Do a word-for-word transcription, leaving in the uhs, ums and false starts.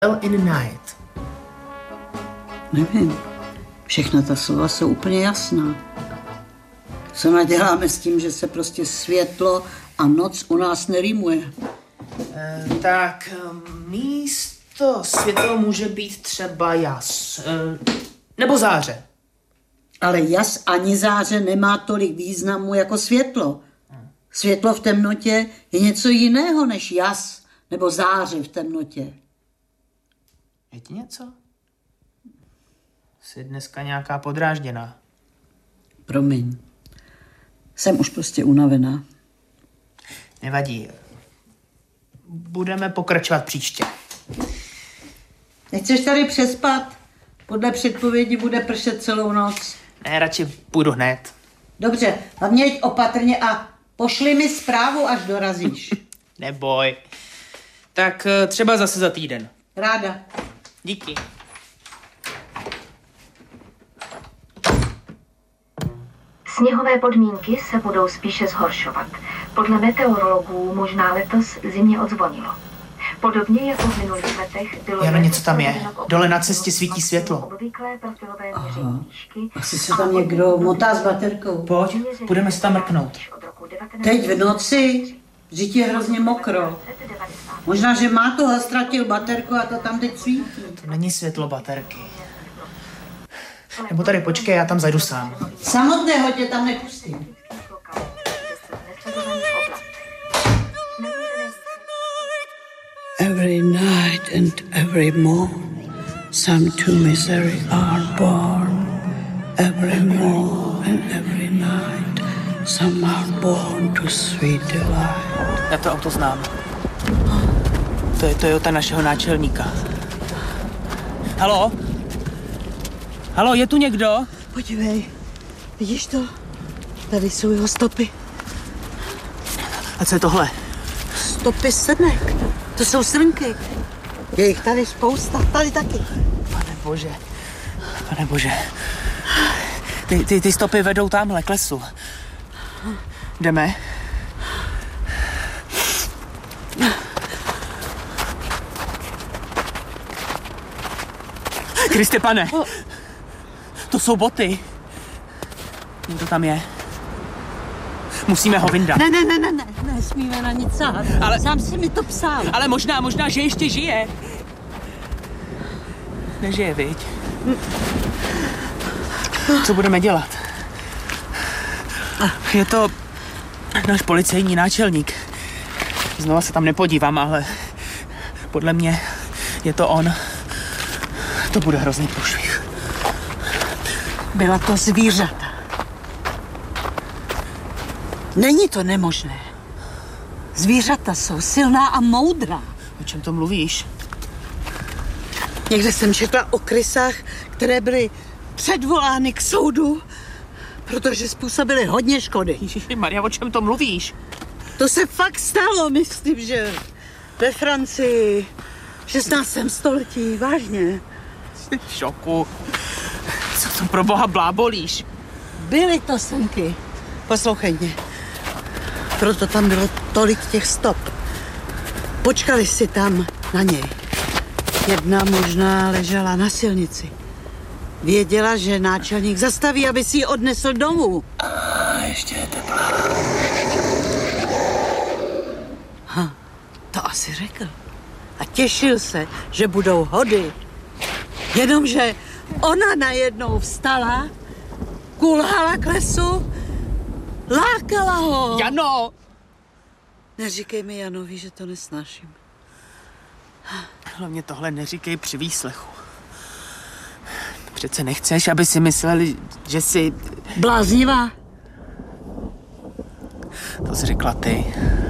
in night. Nevím. Všechna ta slova jsou úplně jasná. Co naděláme s tím, že se prostě světlo a noc u nás nerýmuje? E, tak místo světlo může být třeba jas. E, nebo záře. Ale jas ani záře nemá tolik významu jako světlo. Světlo v temnotě je něco jiného než jas nebo záře v temnotě. Je ti něco? Jsi dneska nějaká podrážděná. Promiň. Jsem už prostě unavená. Nevadí. Budeme pokračovat příště. Nechceš tady přespat? Podle předpovědi bude pršet celou noc. Ne, radši půjdu hned. Dobře, hlavně jeď opatrně a pošli mi zprávu, až dorazíš. Neboj. Tak třeba zase za týden. Ráda. Díky. Sněhové podmínky se budou spíše zhoršovat. Podle meteorologů možná letos zimě odzvonilo. Podobně jako v minulých letech bylo... Jano, něco tam je. Dole na cestě svítí světlo. Aha. Asi se tam někdo motá s baterkou. Pojď, budeme se tam mrknout. Teď v noci? Vždyť je hrozně mokro. Možná, že má to ztratil baterku a to tam teď svítí. To není světlo baterky. Nebo tady počkej, já tam zajdu sám. Samotného tě tam nepustím. Every night and every morn, some two misery are born. Every morn and every night, some are born to sweet delight. Já to auto znám. To je Toyota našeho náčelníka. Haló? Haló, je tu někdo? Podívej, vidíš to? Tady jsou jeho stopy. A co je tohle? Stopy srnek. To jsou srnky. Je jich tady spousta, tady taky. Pane bože, pane bože. Ty, ty, ty stopy vedou tamhle k lesu. Jdeme? Kriste, pane, to jsou boty. Někdo tam je. Musíme ho vyndat. Ne, ne, ne, ne, ne, nesmíme na nic sahat. Ale... Sám si mi to psal. Ale možná, možná, že ještě žije. Nežije, viď? Co budeme dělat? Je to náš policejní náčelník. Znova se tam nepodívám, ale podle mě je to on. To bude hrozný průšvih. Byla to zvířata. Není to nemožné. Zvířata jsou silná a moudrá. O čem to mluvíš? Někde jsem četla o krysách, které byly předvolány k soudu, protože způsobily hodně škody. Ježiši Maria, o čem to mluvíš? To se fakt stalo, myslím, že ve Francii v šestnáctém století, vážně. Jsi v šoku. Co to pro boha blábolíš? Byly to srnky. Poslouchej mě. Proto tam bylo tolik těch stop. Počkali si tam na něj. Jedna možná ležela na silnici. Věděla, že náčelník zastaví, aby si ji odnesl domů. A ještě je teplá. Ha, to asi řekl. A těšil se, že budou hody. Jenomže ona najednou vstala, kulhala k lesu, lákala ho. Jano! Neříkej mi Janovi, že to nesnáším. Hlavně tohle neříkej při výslechu. Přece nechceš, aby si mysleli, že jsi... Bláznivá. To jsi řekla ty.